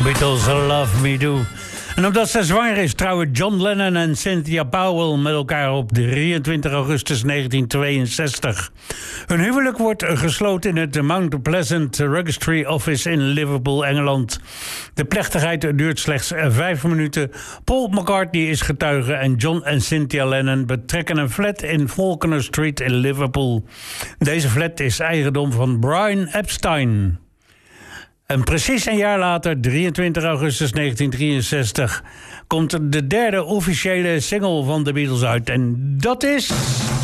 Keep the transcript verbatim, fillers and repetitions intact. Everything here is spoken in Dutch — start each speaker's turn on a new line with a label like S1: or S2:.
S1: Beatles Love Me Do. En omdat ze zwanger is, trouwen John Lennon en Cynthia Powell met elkaar op drieëntwintig augustus negentien tweeënzestig. Hun huwelijk wordt gesloten in het Mount Pleasant Registry Office in Liverpool, Engeland. De plechtigheid duurt slechts vijf minuten. Paul McCartney is getuige en John en Cynthia Lennon betrekken een flat in Falconer Street in Liverpool. Deze flat is eigendom van Brian Epstein. En precies een jaar later, drieëntwintig augustus negentien drieënzestig... komt de derde officiële single van de Beatles uit. En dat is...